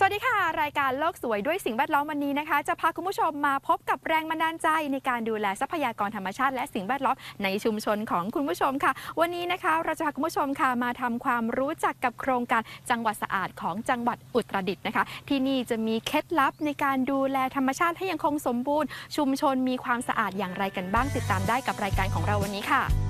วัสดีค่ะรายการโลกสวยด้วยสิ่งแวดล้อมวันนี้นะคะจะพาคุณผู้ชมมาพบกับแรงบันดาลใจในการดูแลทรัพยากรธรรมชาติและสิ่งแวดล้อมในชุมชนของคุณผู้ชมค่ะวันนี้นะคะเราจะพาคุณผู้ชมค่ะมาทำความรู้จักกับโครงการจังหวัดสะอาดของจังหวัดอุตรดิตถ์นะคะที่นี่จะมีเคล็ดลับในการดูแลธรรมชาติให้ยังคงสมบูรณ์ชุมชนมีความสะอาดอย่างไรกันบ้างติดตามได้กับรายการของเราวันนี้ค่ะ